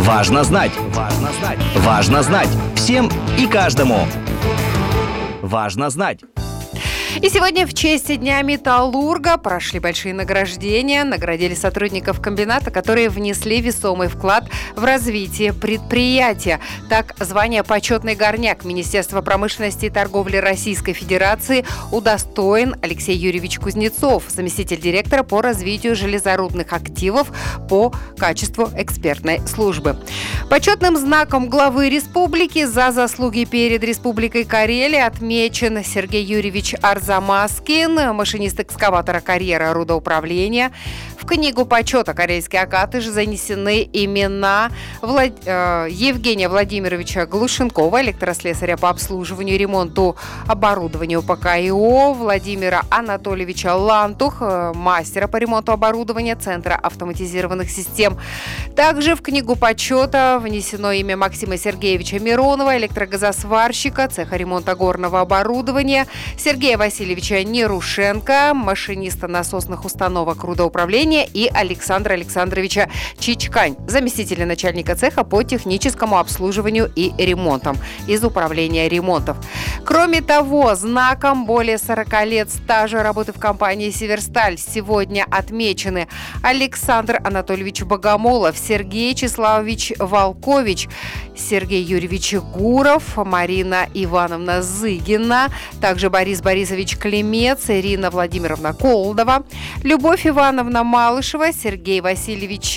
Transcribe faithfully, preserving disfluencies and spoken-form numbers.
Важно знать. Важно знать. Важно знать. Всем и каждому. Важно знать. И сегодня в честь Дня металлурга прошли большие награждения. Наградили сотрудников комбината, которые внесли весомый вклад в развитие предприятия. Так, звание «Почетный горняк» Министерства промышленности и торговли Российской Федерации удостоен Алексей Юрьевич Кузнецов, заместитель директора по развитию железорудных активов по качеству экспертной службы. Почетным знаком главы республики за заслуги перед Республикой Карелия отмечен Сергей Юрьевич Арзамаскин, машинист экскаватора карьера рудоуправления. В книгу почета «Карельский Акатыш» занесены имена Влад... э, Евгения Владимировича Глушенкова, электрослесаря по обслуживанию и ремонту оборудования УПК ИО, Владимира Анатольевича Лантух, э, мастера по ремонту оборудования Центра автоматизированных систем. Также в книгу почета внесено имя Максима Сергеевича Миронова, электрогазосварщика, цеха ремонта горного оборудования, Сергея Васильевича Нерушенко, машиниста насосных установок рудоуправления, и Александра Александровича Чичкань, заместителя начальника цеха по техническому обслуживанию и ремонтам из управления ремонтов. Кроме того, знаком более сорока лет стажа работы в компании «Северсталь» сегодня отмечены Александр Анатольевич Богомолов, Сергей Числавович Волкович, Сергей Юрьевич Гуров, Марина Ивановна Зыгина, также Борис Борисович Клемец, Ирина Владимировна Колдова, Любовь Ивановна Малышева, Сергей Васильевич